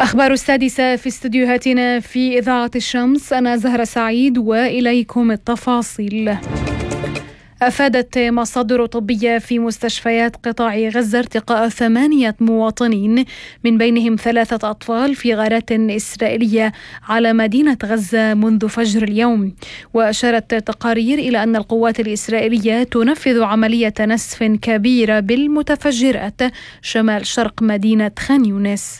أخبار السادسة في استديوهاتنا في إذاعة الشمس. أنا زهرة سعيد وإليكم التفاصيل. أفادت مصادر طبية في مستشفيات قطاع غزة ارتقاء 8 مواطنين من بينهم 3 أطفال في غارات إسرائيلية على مدينة غزة منذ فجر اليوم. وأشارت تقارير إلى أن القوات الإسرائيلية تنفذ عملية نسف كبيرة بالمتفجرات شمال شرق مدينة خان يونس.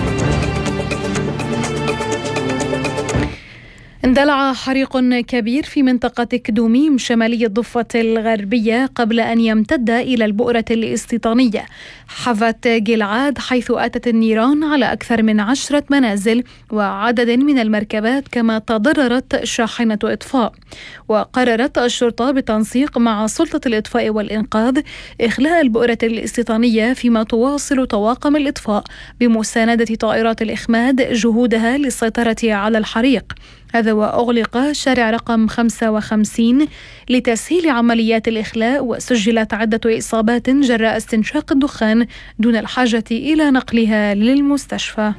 اندلع حريق كبير في منطقة كدوميم شمالي الضفة الغربية قبل أن يمتد إلى البؤرة الاستيطانية حفت جلعاد، حيث أتت النيران على أكثر من 10 منازل وعدد من المركبات، كما تضررت شاحنة إطفاء. وقررت الشرطة بالتنسيق مع سلطة الإطفاء والإنقاذ إخلاء البؤرة الاستيطانية، فيما تواصل طواقم الإطفاء بمساندة طائرات الإخماد جهودها للسيطرة على الحريق. هذا وأغلق شارع رقم 55 لتسهيل عمليات الإخلاء، وسجلت عدة إصابات جراء استنشاق الدخان دون الحاجة إلى نقلها للمستشفى.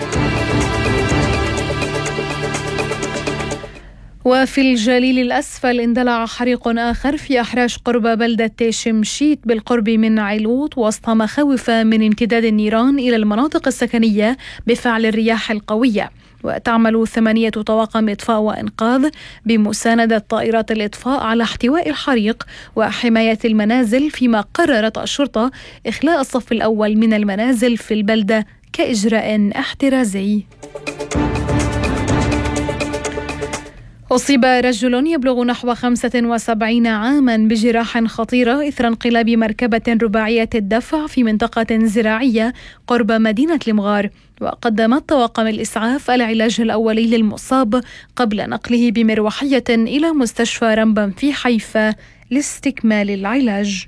وفي الجليل الأسفل اندلع حريق آخر في أحراش قرب بلدة شمشيت بالقرب من عيلوط، وسط مخاوف من امتداد النيران إلى المناطق السكنية بفعل الرياح القوية. وتعمل 8 طواقم إطفاء وإنقاذ بمساندة طائرات الإطفاء على احتواء الحريق وحماية المنازل، فيما قررت الشرطة إخلاء الصف الأول من المنازل في البلدة كإجراء احترازي. أصيب رجل يبلغ نحو 75 عاما بجراح خطيرة إثر انقلاب مركبة رباعية الدفع في منطقة زراعية قرب مدينة المغار. وقدمت طواقم الإسعاف العلاج الأولي للمصاب قبل نقله بمروحية إلى مستشفى رمبم في حيفا لاستكمال العلاج.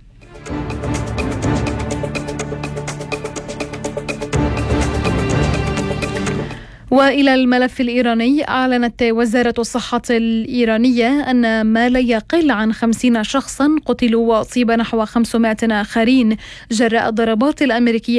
وإلى الملف الإيراني، أعلنت وزارة الصحة الإيرانية أن ما لا يقل عن 50 شخصا قتلوا وأصيب نحو 500 آخرين جراء الضربات الأمريكية